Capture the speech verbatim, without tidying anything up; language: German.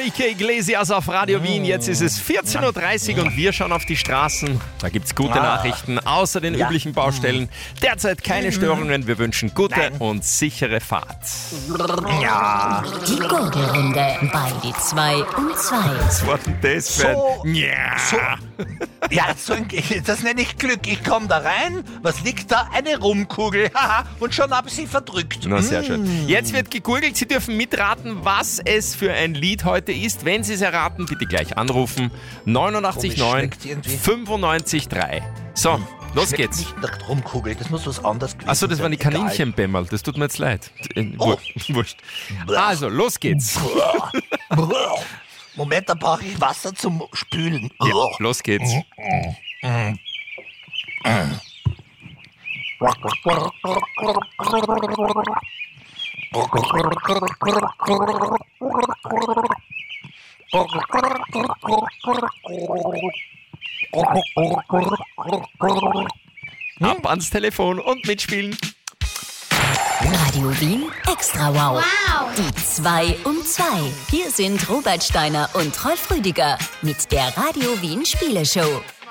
Enrique Iglesias auf Radio Wien. Jetzt ist es vierzehn Uhr dreißig und wir schauen auf die Straßen. Da gibt es gute Ah. Nachrichten, außer den Ja. üblichen Baustellen. Derzeit keine Störungen. Wir wünschen gute Nein. und sichere Fahrt. Ja. Die Gurgelrunde bei die zwei und zwei. Was war denn das für So, ein... Ja. so. Ja, so ein, das nenne ich Glück. Ich komme da rein, was liegt da? Eine Rumkugel. Haha, und schon habe ich sie verdrückt. Na, sehr schön. Jetzt wird gegurgelt. Sie dürfen mitraten, was es für ein Lied heute ist. Wenn Sie es erraten, bitte gleich anrufen. neunundachtzig neun schmeckt irgendwie. fünfundneunzig drei. So, los Schmeckt geht's. nicht nach Rumkugel, das muss was anderes gewesen Achso, das waren die sein. Kaninchenbämmerl. Das tut mir jetzt leid. Äh, Oh. wur- Wurscht. Also, los geht's. Egal. Moment, da brauche ich Wasser zum Spülen. Ja, los geht's. Ab ans Telefon und mitspielen. Radio Wien Extra Wow. Wow. Die zwei um zwei. Hier sind Robert Steiner und Rolf Rüdiger mit der Radio Wien Spieleshow.